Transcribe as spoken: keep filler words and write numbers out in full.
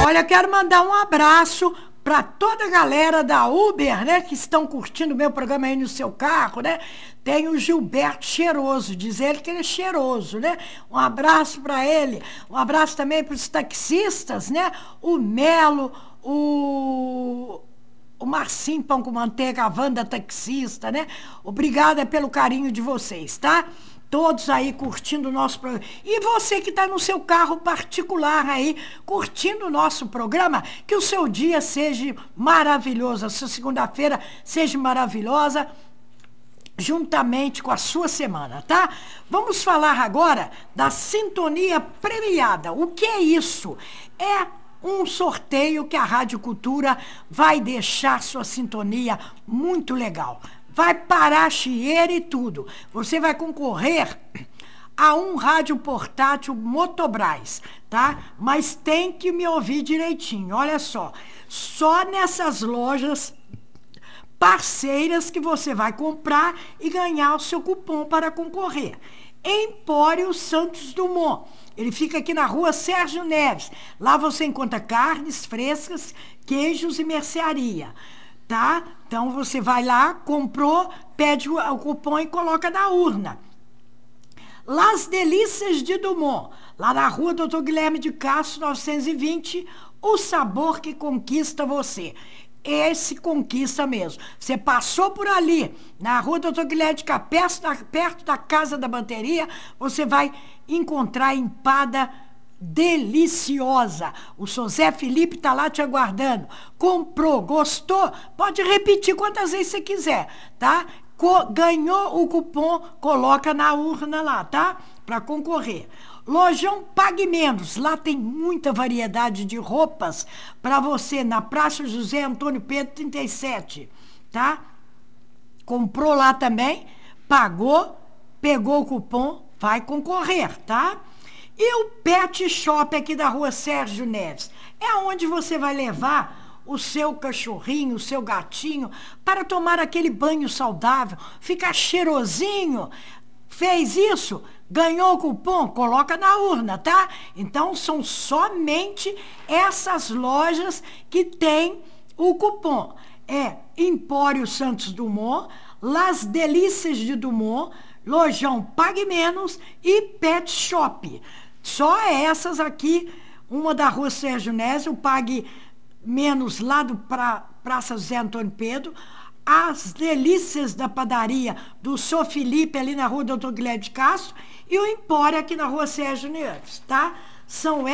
Olha, quero mandar um abraço para toda a galera da Uber, né, que estão curtindo o meu programa aí no seu carro, né? Tem o Gilberto Cheiroso, diz ele que ele é cheiroso, né? Um abraço para ele, um abraço também para os taxistas, né? O Melo, o o Marcinho Pão com Manteiga, a Wanda taxista, né? Obrigada pelo carinho de vocês, tá? Todos aí curtindo o nosso programa. E você que está no seu carro particular aí, curtindo o nosso programa, que o seu dia seja maravilhoso, a sua segunda-feira seja maravilhosa, juntamente com a sua semana, tá? Vamos falar agora da sintonia premiada. O que é isso? É um sorteio que a Rádio Cultura vai deixar sua sintonia muito legal. Vai parar a chieira e tudo. Você vai concorrer a um rádio portátil Motobras, tá? Mas tem que me ouvir direitinho. Olha só, só nessas lojas parceiras que você vai comprar e ganhar o seu cupom para concorrer. Empório Santos Dumont. Ele fica aqui na rua Sérgio Neves. Lá você encontra carnes frescas, queijos e mercearia, tá? Então você vai lá, comprou, pede o, o cupom e coloca na urna. Las Delícias de Dumont, lá na rua doutor Guilherme de Castro, novecentos e vinte, o sabor que conquista você. Esse conquista mesmo. Você passou por ali, na rua doutor Guilherme de Castro, perto da Casa da Bateria, você vai encontrar a empada deliciosa. O seu Zé Felipe está lá te aguardando. Comprou, gostou? Pode repetir quantas vezes você quiser, tá? Co- ganhou o cupom, coloca na urna lá, tá? Para concorrer. Lojão Pague Menos, lá tem muita variedade de roupas para você, na Praça José Antônio Pedro trinta e sete, tá? Comprou lá também, pagou, pegou o cupom, vai concorrer, tá? E o Pet Shop aqui da rua Sérgio Neves, é onde você vai levar o seu cachorrinho, o seu gatinho, para tomar aquele banho saudável, ficar cheirosinho. Fez isso? Ganhou o cupom? Coloca na urna, tá? Então, são somente essas lojas que têm o cupom. É Empório Santos Dumont, Las Delícias de Dumont, Lojão Pague Menos e Pet Shop. Só essas aqui, uma da rua Sérgio Neves, o Pague Menos lá do pra, Praça José Antônio Pedro, As Delícias da Padaria do Sô Felipe, ali na rua doutor Guilherme de Castro, e o Empório aqui na rua Sérgio Neves, tá? São